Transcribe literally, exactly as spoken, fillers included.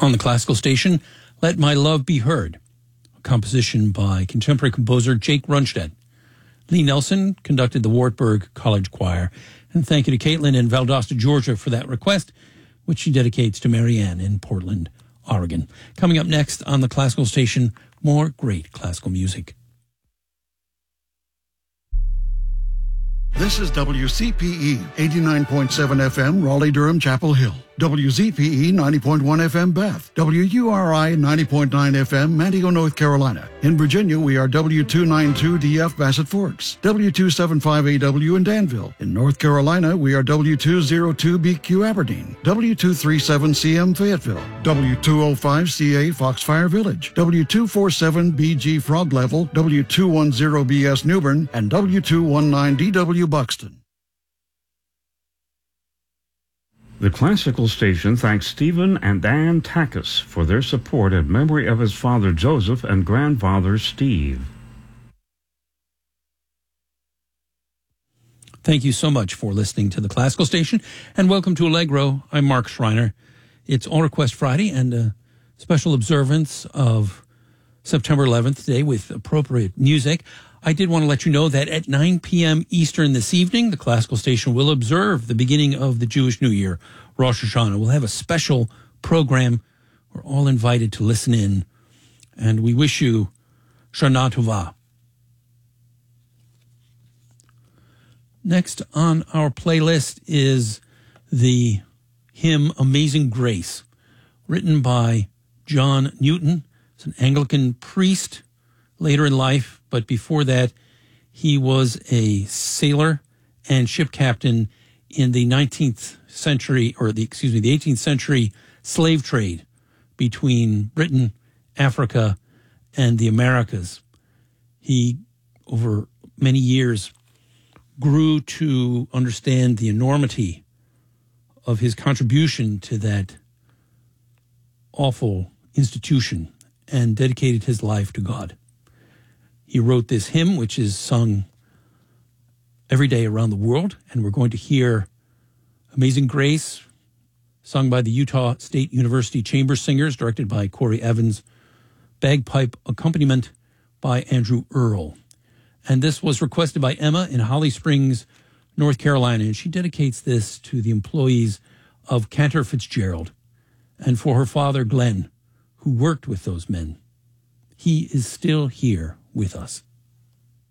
On the classical station, Let My Love Be Heard, a composition by contemporary composer Jake Runstedt. Lee Nelson conducted the Wartburg College Choir. And thank you to Caitlin in Valdosta, Georgia for that request, which she dedicates to Marianne in Portland, Oregon. Coming up next on the classical station, more great classical music. This is W C P E, eighty-nine point seven F M, Raleigh-Durham, Chapel Hill. W Z P E, ninety point one F M, Bath. W U R I, ninety point nine F M, Manteo, North Carolina. In Virginia, we are W two ninety-two D F, Bassett Forks. W two seventy-five A W in Danville. In North Carolina, we are W two oh two B Q, Aberdeen. W two thirty-seven C M, Fayetteville. W two oh five C A, Foxfire Village. W two forty-seven B G, Frog Level. W two ten B S, Newbern. And W two nineteen D W, Buxton. The Classical Station thanks Stephen and Ann Takis for their support in memory of his father Joseph and grandfather Steve. Thank you so much for listening to the Classical Station, and welcome to Allegro. I'm Mark Schreiner. It's All Request Friday and a special observance of September eleventh today with appropriate music. I did want to let you know that at nine p.m. Eastern this evening, the Classical Station will observe the beginning of the Jewish New Year, Rosh Hashanah. We'll have a special program. We're all invited to listen in, and we wish you Shana Tova. Next on our playlist is the hymn Amazing Grace, written by John Newton. He's an Anglican priest later in life, but before that, he was a sailor and ship captain in the nineteenth century, or the excuse me, the eighteenth century slave trade between Britain, Africa, and the Americas. He, over many years, grew to understand the enormity of his contribution to that awful institution and dedicated his life to God. He wrote this hymn, which is sung every day around the world, and we're going to hear Amazing Grace, sung by the Utah State University Chamber Singers, directed by Corey Evans, bagpipe accompaniment by Andrew Earl. And this was requested by Emma in Holly Springs, North Carolina, and she dedicates this to the employees of Cantor Fitzgerald and for her father, Glenn, who worked with those men. He is still here with us.